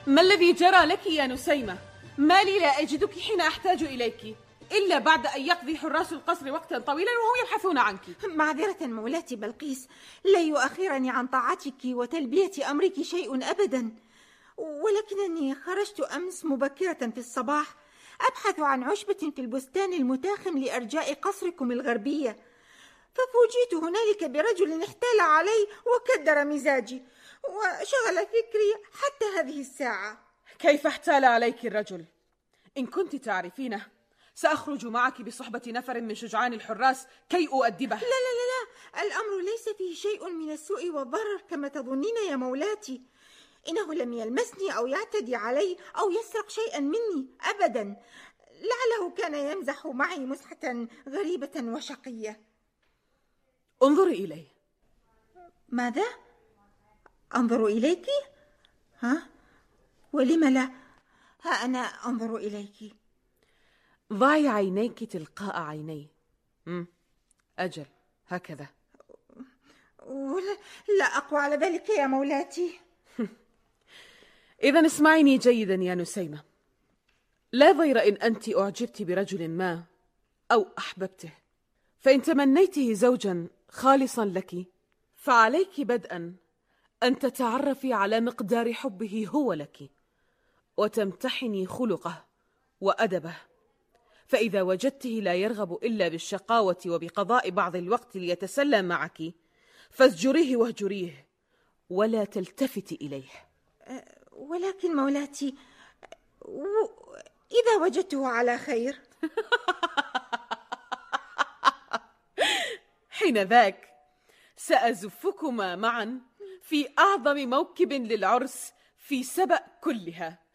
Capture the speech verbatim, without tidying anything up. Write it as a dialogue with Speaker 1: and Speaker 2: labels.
Speaker 1: ما الذي جرى لك يا نسيمة؟ ما لي لا أجدك حين أحتاج إليك إلا بعد أن يقضي حراس القصر وقتا طويلا وهم يبحثون عنك.
Speaker 2: معذرة مولاتي بلقيس، لا يؤخرني عن طاعتك وتلبية أمرك شيء أبدا، ولكنني خرجت أمس مبكرة في الصباح أبحث عن عشبة في البستان المتاخم لأرجاء قصركم الغربية، ففوجئت هنالك برجل احتال علي وكدر مزاجي وشغل فكري حتى هذه الساعة.
Speaker 1: كيف احتال عليك الرجل؟ إن كنت تعرفينه سأخرج معك بصحبة نفر من شجعان الحراس كي أؤدبه.
Speaker 2: لا لا لا لا، الأمر ليس فيه شيء من السوء والضرر كما تظنين يا مولاتي. إنه لم يلمسني أو يعتدي علي أو يسرق شيئا مني أبدا، لعله كان يمزح معي مزحة غريبة وشقية.
Speaker 1: انظري إليه.
Speaker 2: ماذا؟ أنظر إليك؟ ها؟ ولم لا؟ ها أنا أنظر إليك.
Speaker 1: ضعي عينيك تلقاء عيني. مم. أجل هكذا.
Speaker 2: ولا لا أقوى على ذلك يا مولاتي.
Speaker 1: إذن اسمعيني جيدا يا نسيمة، لا ضير إن أنت أعجبت برجل ما أو أحببته، فإن تمنيته زوجا خالصا لك فعليك بدءا أن تتعرفي على مقدار حبه هو لك وتمتحني خلقه وأدبه، فإذا وجدته لا يرغب إلا بالشقاوة وبقضاء بعض الوقت ليتسلى معك فاسجريه واهجريه ولا تلتفتي إليه.
Speaker 2: ولكن مولاتي و... إذا وجدته على خير؟
Speaker 1: حين ذاك سأزفكما معا في أعظم موكب للعرس في سبأ كلها.